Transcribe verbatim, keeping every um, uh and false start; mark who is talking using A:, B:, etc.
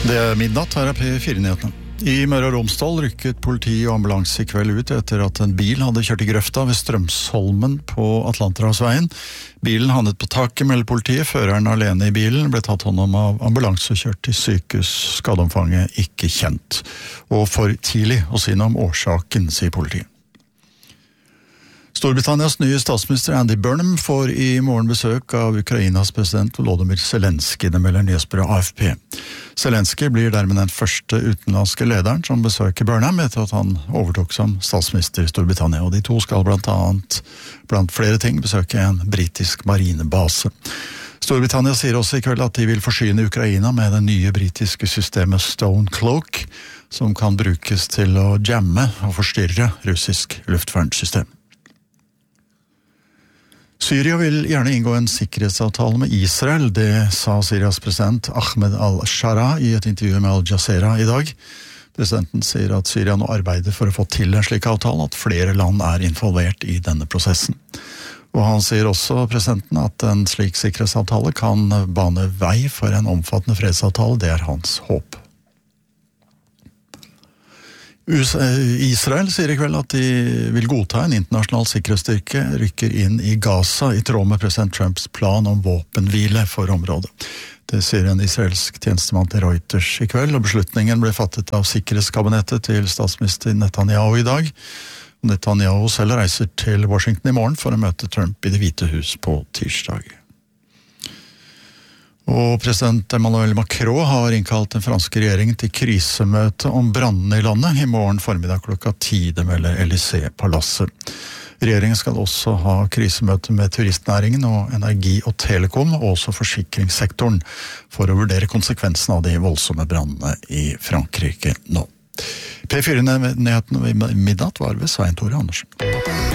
A: Det er midnatt, her er P fire-nyhetene. I Møre og Romsdal rykket politi og ambulanse i kveld ut etter at en bil hadde kjørt i grøfta ved Strømsholmen på Atlanterhavsveien. Bilen havnet på taket, melder politiet. Føreren alene i bilen ble tatt hånd om av ambulanse og kjørt til sykehus. Skadeomfanget ikke kjent. Og for tidlig å si noe om årsaken, sier politiet. Storbritannias nye statsminister Andy Burnham får i morgen besøk av Ukrainas president Volodymyr Zelensky, det melder nyhetsbyrået A F P. Zelensky blir dermed den første utenlandske lederen som besøker Burnham etter at han overtok som statsminister i Storbritannia, og de to skal blant annet, blant flere ting, besøke en britisk marinebase. Storbritannia sier også i kveld at de vil forsyne Ukraina med det nye britiske systemet Stone Cloak, som kan brukes til å jamme og forstyrre russisk luftvernsystem. Syria vil gjerne inngå en sikkerhetsavtale med Israel, det sa Syrias president Ahmed al-Shara i et intervju med Al Jazeera i dag. Presidenten sier at Syria nå arbeider for å få til en slik avtale, at flere land er involvert i denne prosessen. Og han sier også, presidenten, at en slik sikkerhetsavtale kan bane vei for en omfattende fredsavtale, det er hans håp. Israel sier i kveld at de vil godta en internasjonal sikkerhetsstyrke rykker inn i Gaza i tråd med president Trumps plan om våpenhvile for området. Det sier en israelsk tjenestemann til Reuters i kveld, og beslutningen ble fattet av sikkerhetskabinettet til statsminister Netanyahu i dag. Netanyahu selv reiser til Washington i morgen for å møte Trump i Det hvite hus på tirsdag. Og president Emmanuel Macron har innkalt den franske regjeringen til krisemøte om brannene i landet i morgen formiddag klokka ti, det melder Élysée-palasset. Regjeringen skal også ha krisemøte med turistnæringen og energi og telekom, og også forsikringssektoren, for å vurdere konsekvensen av de voldsomme brannene i Frankrike nå. P fire-nyhetene i midnatt var ved Svein Tore Andersen.